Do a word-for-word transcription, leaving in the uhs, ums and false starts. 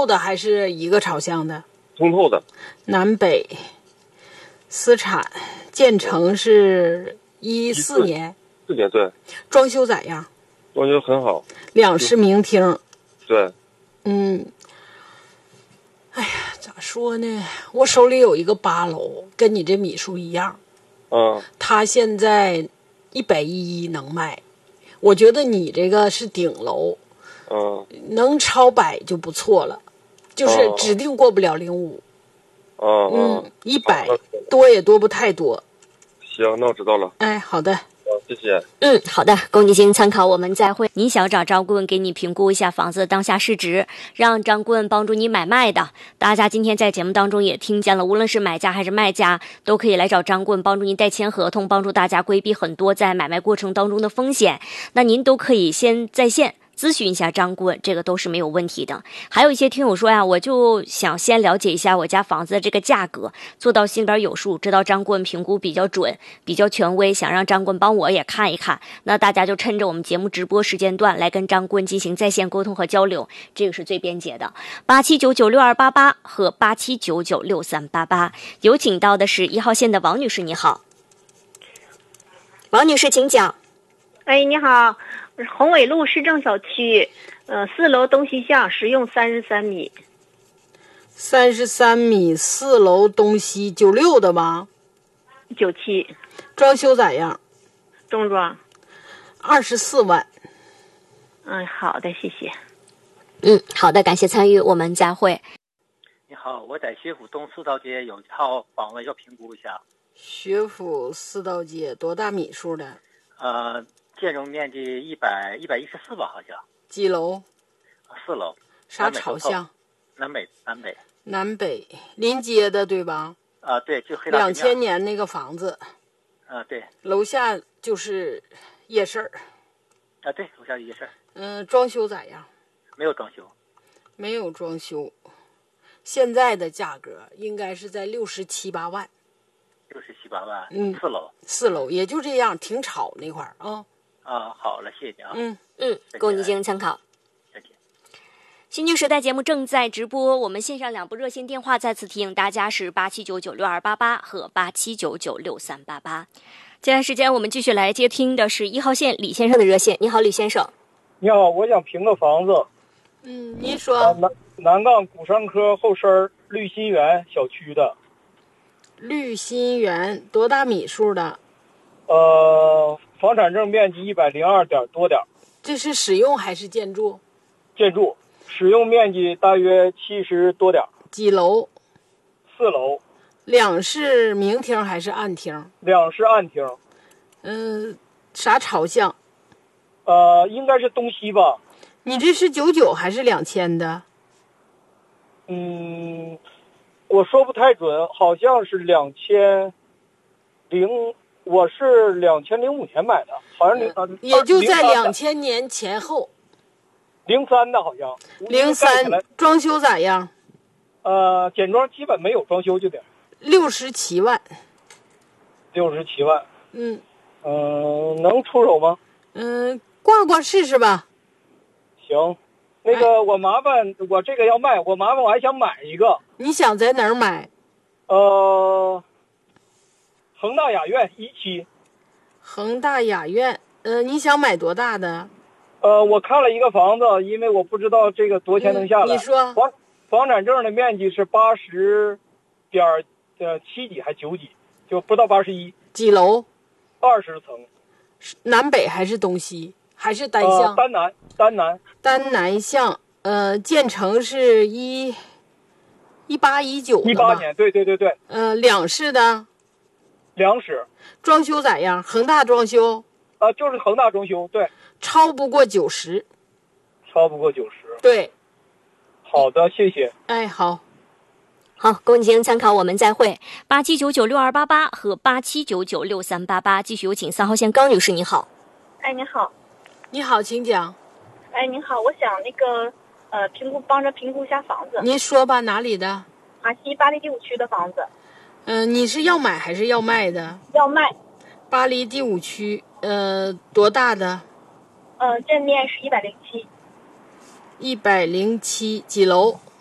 透的还是一个朝向的？ 通透的。 南北私产，建成是一四年。 四年对。 装修咋样？ 装修很好。 两室明厅。 对。 嗯。哎呀，咋说呢？我手里有一个八楼，跟你这米数一样。 嗯。 他现在一百一能卖，我觉得你这个是顶楼。 嗯。 能超百就不错了，就是指定过不了零五。 嗯嗯，一百多也多不太多。 行，那我知道了。 哎，好的。 谢谢。 嗯，好的，供你进行参考，我们再会。你想找张顾问给你评估一下房子的当下市值，让张顾问帮助你买卖的。大家今天在节目当中也听见了，无论是买家还是卖家，都可以来找张顾问帮助您代签合同，帮助大家规避很多在买卖过程当中的风险。那您都可以先在线咨询一下张顾问，这个都是没有问题的。还有一些听友说呀，我就想先了解一下我家房子的这个价格，做到心里边有数，知道张顾问评估比较准，比较权威，想让张顾问帮我也看一看。那大家就趁着我们节目直播时间段来跟张顾问进行在线沟通和交流，这个是最便捷的。八七九九六二八八和八七九九六三八八，有请到的是一号线的王女士，你好。王女士，请讲。 哎，你好。宏伟路市政小区，呃，四楼东西向，实用三十三米。 三十三米，四楼东西，九六的吧？ 九七。 装修咋样？ 中装。 二十四万。 嗯，好的，谢谢。 嗯，好的，感谢参与，我们再会。 你好，我在学府东四道街有一套房子要评估一下。 学府四道街多大米数的？ 呃。建筑面积一百一百一十四吧，好像。 几楼？ 四楼。 啥朝向？ 南北南北。 南北临街的对吧？ 啊，对，就黑大两千年那个房子。 啊，对。 楼下就是夜市儿。 啊，对，楼下夜市。 嗯，装修咋样？ 没有装修。 没有装修。现在的价格应该是在六十七八万。 六十七八万。 嗯。 四楼。 四楼也就这样，挺吵那块儿啊。 啊，好了，谢谢你啊。 嗯嗯，供你进行参考。 再见。 新旧时代节目正在直播，我们线上两部热线电话再次提醒大家是八七九九六二八八和八七九九六三八八。接下来时间我们继续来接听的是一号线李先生的热线。你好，李先生。 你好，我想评个房子。 嗯，您说。 啊、南南杠鼓山科后身绿心园小区的。 绿心园多大米数的？ 呃。房产证面积一百零二点多点。 这是使用还是建筑？ 建筑，使用面积大约七十多点。 几楼？ 四楼。 两室明厅还是暗厅？ 两室暗厅。 嗯、呃，啥朝向？ 呃，应该是东西吧。 你这是九九还是两千的？ 嗯，我说不太准，好像是两千零。我是两千零五年买的，好像零、呃、 也就在两千年前后。 零三的好像。 零三装修咋样？ 呃，简装基本没有装修就得。 六十七万。 六十七万。 嗯。 嗯、呃，能出手吗？ 嗯、呃，挂挂试试吧。 行，那个、哎、我麻烦我这个要卖，我麻烦我还想买一个。 你想在哪儿买？ 呃。恒大雅苑一期。 恒大雅苑，呃，你想买多大的？ 呃，我看了一个房子，因为我不知道这个多钱能下来。 嗯、你说。 房房产证的面积是八十点呃七几还九几，就不到八十一。 几楼？ 二十层。 南北还是东西？还是单向？ 呃、单南，单南。 单南向，呃，建成是一一八一九。 一八年，对对对对。 呃，两室的。 两室。 装修咋样？恒大装修？ 啊、呃，就是恒大装修，对。 超不过九十。 超不过九十。 对。 好的，谢谢。 哎，好。 好，供你进行参考，我们再会。八七九九六二八八和八七九九六三八八，继续有请三号线高女士，你好。 哎，你好。 你好，请讲。 哎，你好，我想那个呃评估，帮着评估一下房子。 您说吧，哪里的？ 华西巴黎第五区的房子。 嗯、呃，你是要买还是要卖的？ 要卖。 巴黎第五区，呃，多大的？ 呃，正面是一百零七。 一百零七，几楼？